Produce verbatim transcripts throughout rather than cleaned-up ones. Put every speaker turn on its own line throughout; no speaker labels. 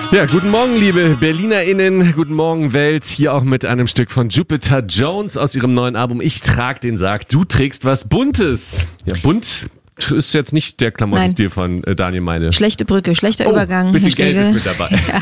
Ja, guten Morgen, liebe BerlinerInnen, guten Morgen, Welt, hier auch mit einem Stück von Jupiter Jones aus ihrem neuen Album Ich trag den Sarg, du trägst was Buntes. Ja, bunt ist jetzt nicht der Klamottenstil von äh, Daniel Meine.
Schlechte Brücke, schlechter
oh,
Übergang.
Bisschen Geld ist mit dabei.
Ja.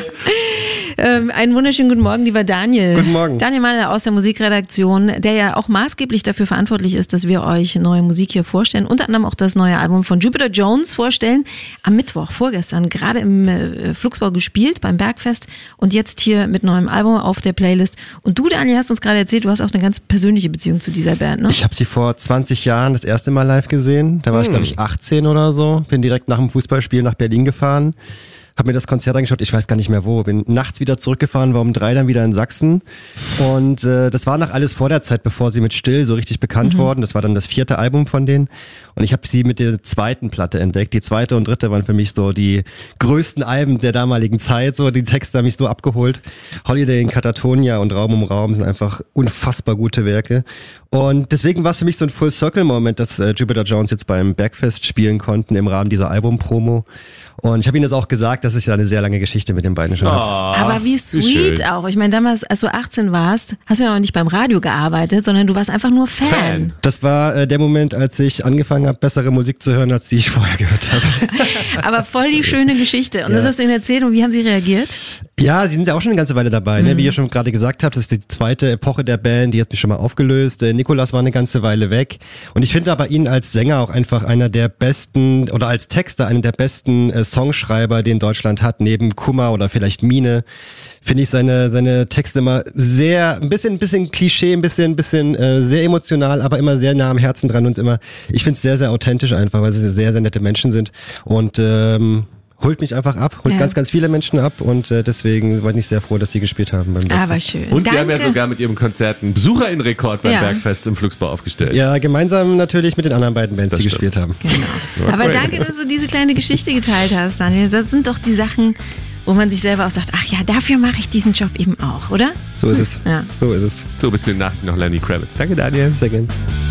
Ähm, einen wunderschönen guten Morgen, lieber Daniel.
Guten Morgen.
Daniel Meine aus der Musikredaktion, der ja auch maßgeblich dafür verantwortlich ist, dass wir euch neue Musik hier vorstellen. Unter anderem auch das neue Album von Jupiter Jones vorstellen. Am Mittwoch, vorgestern, gerade im äh, Flugsbau gespielt, beim Bergfest. Und jetzt hier mit neuem Album auf der Playlist. Und du, Daniel, hast uns gerade erzählt, du hast auch eine ganz persönliche Beziehung zu dieser Band, ne?
Ich habe sie vor zwanzig Jahren das erste Mal live gesehen. Da war hm. ich, glaube ich, achtzehn oder so. Bin direkt nach dem Fußballspiel nach Berlin gefahren. Hab mir das Konzert angeschaut, ich weiß gar nicht mehr wo, bin nachts wieder zurückgefahren, war um drei dann wieder in Sachsen und äh, das war noch alles vor der Zeit, bevor sie mit Still so richtig bekannt mhm. wurden. Das war dann das vierte Album von denen und ich habe sie mit der zweiten Platte entdeckt. Die zweite und dritte waren für mich so die größten Alben der damaligen Zeit, so die Texte haben mich so abgeholt. Holiday in Katatonia und Raum um Raum sind einfach unfassbar gute Werke und deswegen war es für mich so ein Full-Circle-Moment, dass äh, Jupiter Jones jetzt beim Bergfest spielen konnten im Rahmen dieser Album-Promo. Und ich habe ihnen das auch gesagt, dass ich da eine sehr lange Geschichte mit den beiden schon
oh,
habe.
Aber wie sweet
wie
auch. Ich meine, damals, als du achtzehn warst, hast du ja noch nicht beim Radio gearbeitet, sondern du warst einfach nur Fan.
Fan.
Das war äh, der Moment, als ich angefangen habe, bessere Musik zu hören, als die ich vorher gehört habe.
Aber voll die schöne Geschichte. Und
Ja.
das hast du ihnen erzählt und wie haben sie reagiert?
Ja, sie sind ja auch schon eine ganze Weile dabei,
Mhm.
ne? Wie ihr schon gerade gesagt habt, das ist die zweite Epoche der Band, die hat mich schon mal aufgelöst. Äh, Nikolas war eine ganze Weile weg. Und ich finde aber ihn als Sänger auch einfach einer der besten, oder als Texter einer der besten äh, Songschreiber, den Deutschland hat, neben Kummer oder vielleicht Mine. Finde ich seine seine Texte immer sehr, ein bisschen, ein bisschen Klischee, ein bisschen, ein bisschen äh, sehr emotional, aber immer sehr nah am Herzen dran und immer, ich finde es sehr, sehr authentisch einfach, weil sie sehr, sehr nette Menschen sind und ähm, holt mich einfach ab, holt
Ja.
ganz, ganz viele Menschen ab und äh, deswegen war ich sehr froh, dass sie gespielt haben beim
Aber
Bergfest.
schön.
Und
Danke.
sie haben ja sogar mit ihrem Konzert einen Besucherinnenrekord beim
Ja.
Bergfest im Flugsbau aufgestellt.
Ja, gemeinsam natürlich mit den anderen beiden Bands,
Das
die
stimmt.
gespielt haben.
Genau. Aber danke, dass du diese kleine Geschichte geteilt hast, Daniel. Das sind doch die Sachen, wo man sich selber auch sagt, ach ja, dafür mache ich diesen Job eben auch, oder?
So ist es.
Ja.
So ist es.
So, bis zu den Nachrichten noch Lenny Kravitz. Danke, Daniel.
Sehr gerne.